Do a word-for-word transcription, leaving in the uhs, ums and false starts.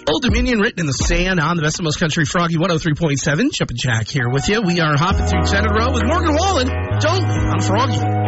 Old Dominion written in the sand on the Best of Most Country. Froggy one oh three point seven. Chip and Jack here with you. We are hopping through Center Row with Morgan Wallen. Don't on Froggy.